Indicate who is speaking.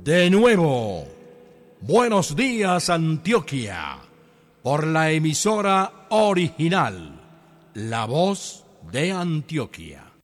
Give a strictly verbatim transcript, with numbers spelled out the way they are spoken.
Speaker 1: De nuevo, Buenos Días Antioquia, por la emisora original, La Voz de Antioquia.